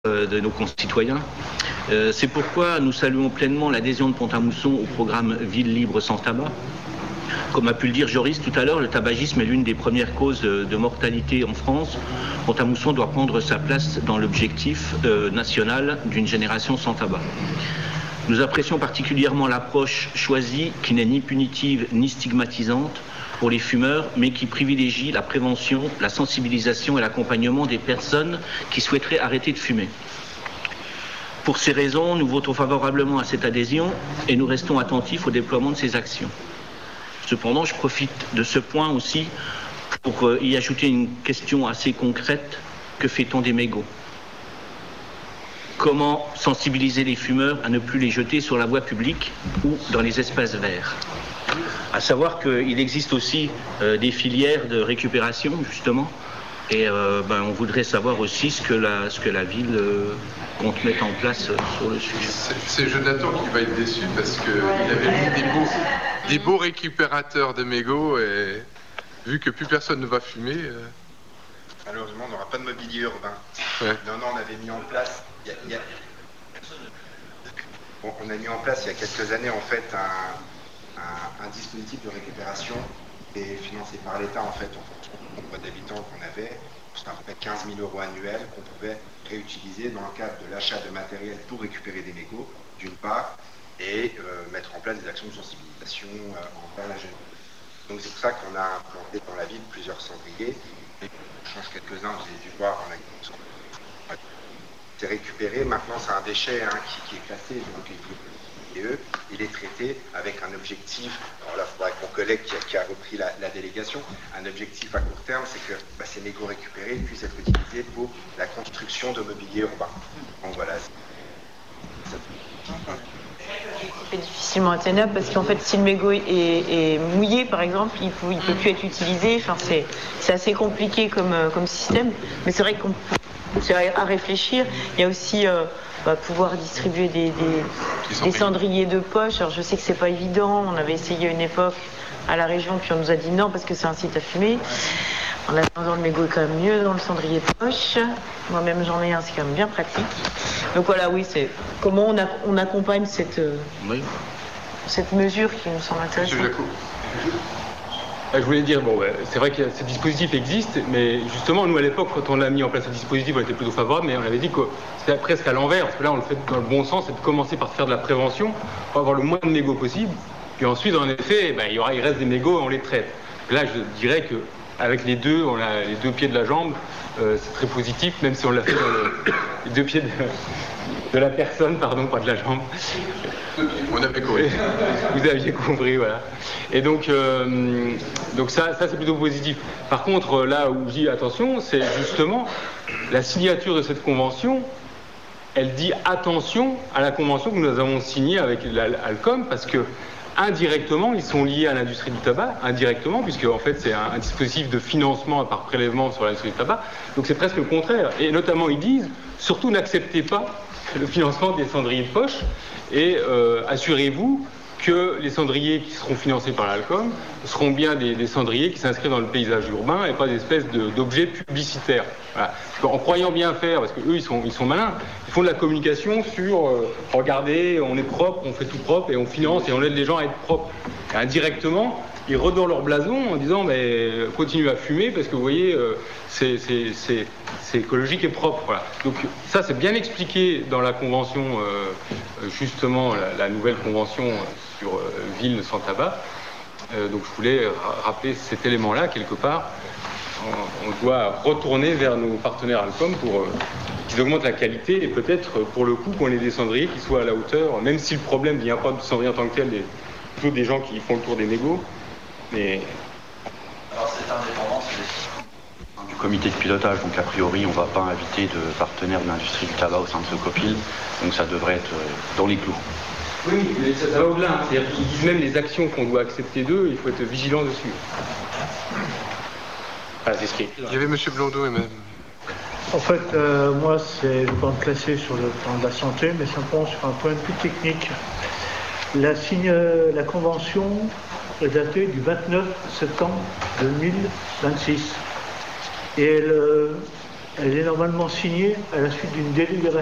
de nos concitoyens. C'est pourquoi nous saluons pleinement l'adhésion de Pont-à-Mousson au programme Ville libre sans tabac. Comme a pu le dire Joris tout à l'heure, le tabagisme est l'une des premières causes de mortalité en France. Pont-à-Mousson doit prendre sa place dans l'objectif national d'une génération sans tabac. Nous apprécions particulièrement l'approche choisie qui n'est ni punitive ni stigmatisante pour les fumeurs, mais qui privilégie la prévention, la sensibilisation et l'accompagnement des personnes qui souhaiteraient arrêter de fumer. Pour ces raisons, nous votons favorablement à cette adhésion et nous restons attentifs au déploiement de ces actions. Cependant, je profite de ce point aussi pour y ajouter une question assez concrète. Que fait-on des mégots ? Comment sensibiliser les fumeurs à ne plus les jeter sur la voie publique ou dans les espaces verts ? À savoir qu'il existe aussi des filières de récupération, justement, et on voudrait savoir aussi ce que la ville compte mettre en place sur le sujet. C'est Jonathan qui va être déçu parce qu'il avait mis des beaux récupérateurs de mégots et vu que plus personne ne va fumer... Malheureusement, on n'aura pas de mobilier urbain. Ouais. Non, on avait mis en place... on a mis en place il y a quelques années en fait un dispositif de récupération qui est financé par l'État en fait en fonction du nombre d'habitants qu'on avait. C'était à peu près 15 000 € annuels qu'on pouvait réutiliser dans le cadre de l'achat de matériel pour récupérer des mégots, d'une part, et mettre en place des actions de sensibilisation envers la jeunesse. Donc c'est pour ça qu'on a implanté dans la ville plusieurs cendriers. Je change quelques-uns, vous avez dû voir, c'est récupéré, maintenant c'est un déchet qui est classé, donc il est traité avec un objectif, alors là il faudra que mon collègue qui a repris la délégation, un objectif à court terme, c'est que ces mégots récupérés puissent être utilisés pour la construction de mobilier urbain. Donc voilà. C'est difficilement atteignable parce qu'en fait si le mégot est mouillé par exemple il peut plus être utilisé, enfin, c'est assez compliqué comme système, mais c'est vrai qu'on c'est à réfléchir. Il y a aussi pouvoir distribuer des cendriers de poche. Alors je sais que c'est pas évident, on avait essayé à une époque à la région puis on nous a dit non parce que c'est un site à fumer. En attendant, le mégot est quand même mieux dans le cendrier de poche. Moi-même, j'en ai un, c'est quand même bien pratique. Donc voilà, oui, c'est comment on accompagne cette mesure qui nous semble intéressante. Je voulais dire, c'est vrai que ce dispositif existe, mais justement, nous, à l'époque, quand on a mis en place ce dispositif, on était plutôt favorable, mais on avait dit que c'était presque à l'envers, parce que là, on le fait dans le bon sens, c'est de commencer par faire de la prévention, pour avoir le moins de mégots possible, puis ensuite, en effet, il reste des mégots et on les traite. Et là, je dirais que avec les deux, on a les deux pieds de la jambe, c'est très positif, même si on l'a fait dans les deux pieds de la personne, pardon, pas de la jambe. On avait compris. Vous aviez compris, voilà. Et donc ça c'est plutôt positif. Par contre, là où je dis attention, c'est justement la signature de cette convention. Elle dit attention à la convention que nous avons signée avec l'Alcom, parce que indirectement, ils sont liés à l'industrie du tabac, indirectement, puisque en fait c'est un dispositif de financement par prélèvement sur l'industrie du tabac. Donc c'est presque le contraire. Et notamment, ils disent, surtout n'acceptez pas le financement des cendriers de poche et assurez-vous que les cendriers qui seront financés par l'Alcom seront bien des cendriers qui s'inscrivent dans le paysage urbain et pas des espèces d'objets publicitaires. Voilà. En croyant bien faire, parce qu'eux ils sont malins, ils font de la communication sur regardez, on est propre, on fait tout propre et on finance et on aide les gens à être propres. Et indirectement, ils redorent leur blason en disant continuez à fumer parce que vous voyez, c'est écologique et propre. Voilà. Donc ça c'est bien expliqué dans la convention, justement la nouvelle convention sur ville sans tabac. Donc je voulais rappeler cet élément-là quelque part. On doit retourner vers nos partenaires Alcom pour qu'ils augmentent la qualité et peut-être pour le coup qu'on ait des cendriers qui soient à la hauteur, même si le problème ne vient pas du cendrier en tant que tel, plutôt des gens qui font le tour des mégots. Mais... Alors cette indépendance du comité de pilotage, donc a priori on ne va pas inviter de partenaires de l'industrie du tabac au sein de ce COPIL, donc ça devrait être dans les clous. Oui, mais ça va au-delà. C'est-à-dire qu'ils disent même les actions qu'on doit accepter d'eux, il faut être vigilant dessus. Voilà, c'est ce qui est. Il y avait M. Blondeau et même. En fait, moi, c'est le point classé sur le plan de la santé, mais simplement sur un point de vue technique. La convention est datée du 29 septembre 2026. Et elle est normalement signée à la suite d'une délibération